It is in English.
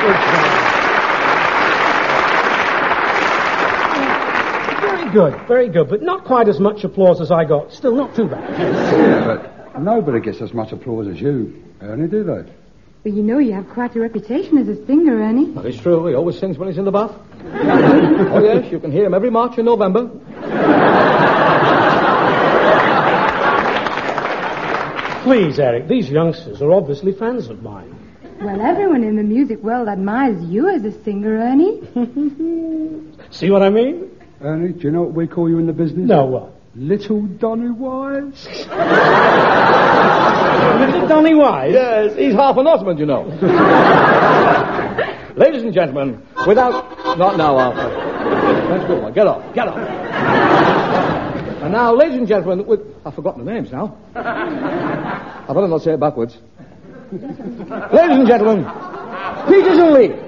Very good, but not quite as much applause as I got. Still, not too bad. Yeah, but nobody gets as much applause as you, Ernie, do they? Well, you know you have quite a reputation as a singer, Ernie. That is true. He always sings when he's in the bath. Oh, yes, you can hear him every March and November. Please, Eric, these youngsters are obviously fans of mine. Well, everyone in the music world admires you as a singer, Ernie. See what I mean? Ernie, do you know what we call you in the business? No, what? Little Donny Wise. Little Donny Wise? Yes, he's half an Osmond, you know. Ladies and gentlemen, without... Not now, Arthur. That's a good one. Get up. And now, ladies and gentlemen, with... I've forgotten the names now. I better not say it backwards. Ladies and gentlemen, Peters and Lee.